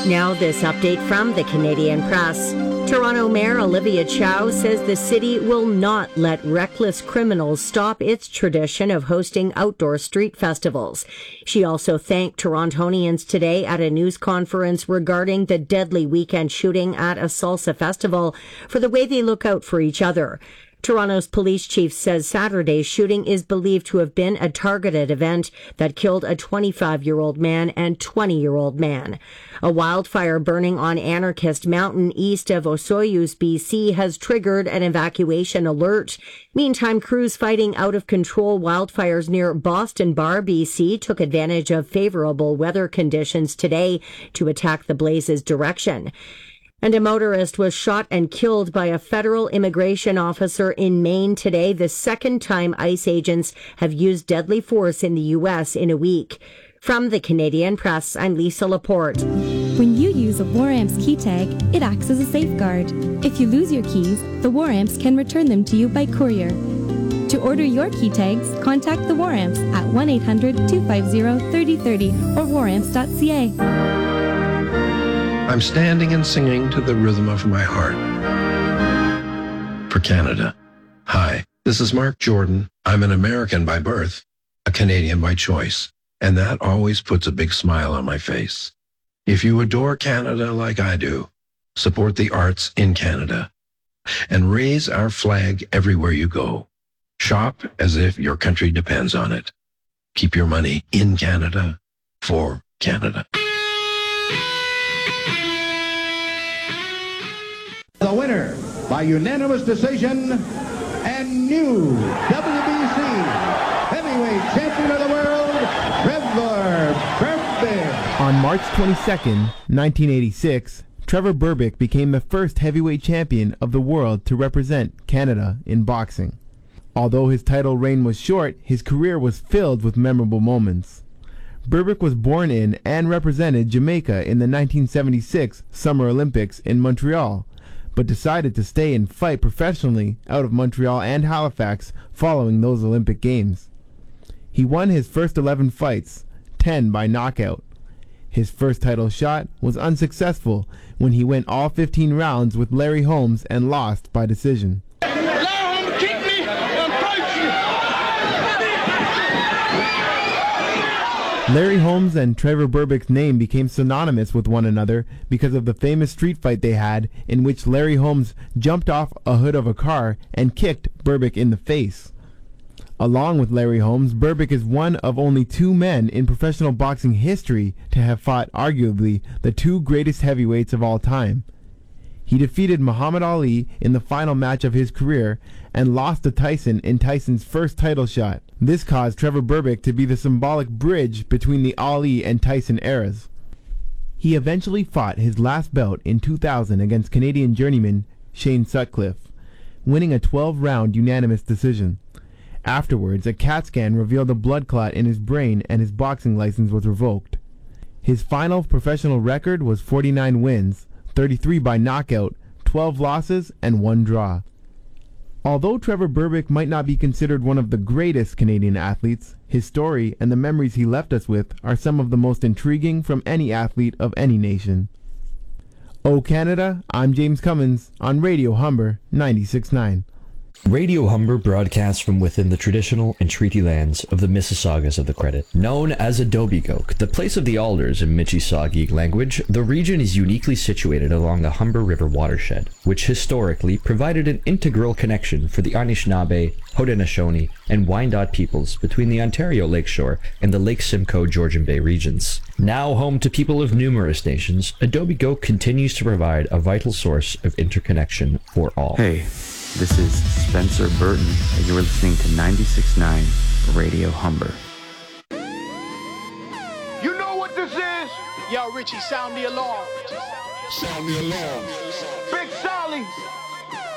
Now, this update from the Canadian Press. Toronto Mayor Olivia Chow says the city will not let reckless criminals stop its tradition of hosting outdoor street festivals. She also thanked Torontonians today at a news conference regarding the deadly weekend shooting at a salsa festival for the way they look out for each other. Toronto's police chief says Saturday's shooting is believed to have been a targeted event that killed a 25-year-old man and 20-year-old man. A wildfire burning on Anarchist Mountain east of Osoyoos, BC has triggered an evacuation alert. Meantime, crews fighting out-of-control wildfires near Boston Bar, BC took advantage of favorable weather conditions today to attack the blaze's direction. And a motorist was shot and killed by a federal immigration officer in Maine today, the second time ICE agents have used deadly force in the U.S. in a week. From the Canadian Press, I'm Lisa Laporte. When you use a Waramps key tag, it acts as a safeguard. If you lose your keys, the Waramps can return them to you by courier. To order your key tags, contact the Waramps at 1-800-250-3030 or waramps.ca. I'm standing and singing to the rhythm of my heart. For Canada. Hi, this is Mark Jordan. I'm an American by birth, a Canadian by choice, and that always puts a big smile on my face. If you adore Canada like I do, support the arts in Canada and raise our flag everywhere you go. Shop as if your country depends on it. Keep your money in Canada for Canada. The winner by unanimous decision and new WBC heavyweight champion of the world, Trevor Berbick. On March 22nd, 1986, Trevor Berbick became the first heavyweight champion of the world to represent Canada in boxing. Although his title reign was short, his career was filled with memorable moments. Berbick was born in and represented Jamaica in the 1976 Summer Olympics in Montreal, but decided to stay and fight professionally out of Montreal and Halifax following those Olympic Games. He won his first 11 fights, 10 by knockout. His first title shot was unsuccessful when he went all 15 rounds with Larry Holmes and lost by decision. Larry Holmes and Trevor Berbick's name became synonymous with one another because of the famous street fight they had in which Larry Holmes jumped off a hood of a car and kicked Berbick in the face. Along with Larry Holmes, Berbick is one of only two men in professional boxing history to have fought arguably the two greatest heavyweights of all time. He defeated Muhammad Ali in the final match of his career and lost to Tyson in Tyson's first title shot. This caused Trevor Berbick to be the symbolic bridge between the Ali and Tyson eras. He eventually fought his last bout in 2000 against Canadian journeyman Shane Sutcliffe, winning a 12-round unanimous decision. Afterwards, a CAT scan revealed a blood clot in his brain and his boxing license was revoked. His final professional record was 49 wins, 33 by knockout, 12 losses, and 1 draw. Although Trevor Berbick might not be considered one of the greatest Canadian athletes, his story and the memories he left us with are some of the most intriguing from any athlete of any nation. O Canada, I'm James Cummins on Radio Humber 96.9. Radio Humber broadcasts from within the traditional and treaty lands of the Mississaugas of the Credit. Known as Etobicoke, the place of the alders in Michipsaugee language, the region is uniquely situated along the Humber River watershed, which historically provided an integral connection for the Anishinaabe, Haudenosaunee, and Wyandot peoples between the Ontario Lakeshore and the Lake Simcoe Georgian Bay regions. Now home to people of numerous nations, Etobicoke continues to provide a vital source of interconnection for all. Hey. This is Spencer Burton, and you're listening to 96.9 Radio Humber. You know what this is? Yo, Richie, sound the alarm. Sound the alarm. Big Sally.